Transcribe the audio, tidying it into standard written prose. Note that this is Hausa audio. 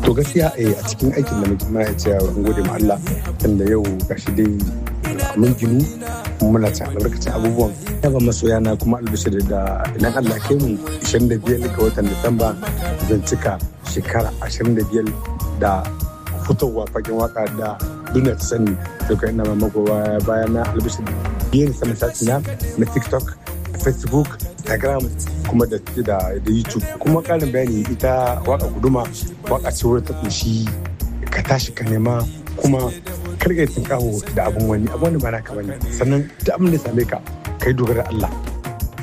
To gaskiya a cikin aikin da muke muna cewa an gode ma Allah tunda yau gashi dai mun ginu muna cin albarkacin abubuwan. Yaba masoya na kuma albishir da idan Allah kai mu 25 ga watan Disamba zan cika shekara 25 da fitowa fagen waka da duniya ta sani. To kai ina magowa bayan na albishir yin sama sati na TikTok, Facebook, Instagram kuma da YouTube. Kuma ƙarin bayani ita waka guduma waka ce wadda ta kunshi ka tashi ka nema kuma karka tinkaho da abun wani ba naka bane. Sannan da abin da same ka kai dogara Allah.